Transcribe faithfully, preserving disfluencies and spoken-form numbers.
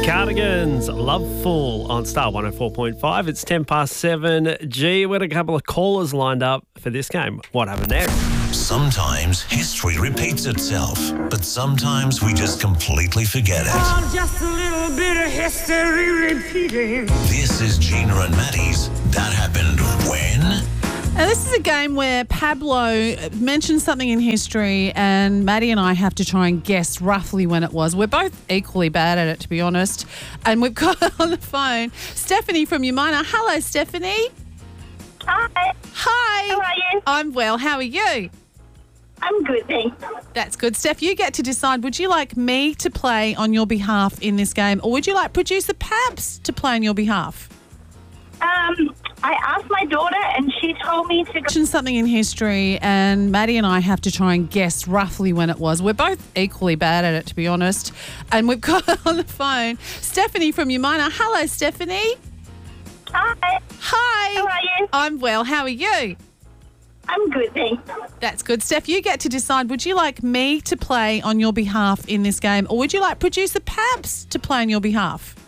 Cardigans, Loveful on Star one oh four point five. It's ten past seven. Gee, we had a couple of callers lined up for this game. What happened next? Sometimes history repeats itself, but sometimes we just completely forget it. Oh, just a little bit of history repeating. This is Gina and Maddie's That Happened When? Now, this is a game where Pablo mentions something in history and Maddie and I have to try and guess roughly when it was. We're both equally bad at it, to be honest. And we've got on the phone Stephanie from Umina. Hello, Stephanie. Hi. Hi. How are you? I'm well. How are you? I'm good, thanks. That's good. Steph, you get to decide, would you like me to play on your behalf in this game or would you like producer Pabs to play on your behalf? Um, I asked my daughter and she told me to go. Mention something in history and Maddie and I have to try and guess roughly when it was. We're both equally bad at it, to be honest. And we've got on the phone Stephanie from Umina. Hello, Stephanie. Hi. Hi. How are you? I'm well. How are you? I'm good, thanks. That's good. Steph, you get to decide, would you like me to play on your behalf in this game or would you like producer Pabs to play on your behalf?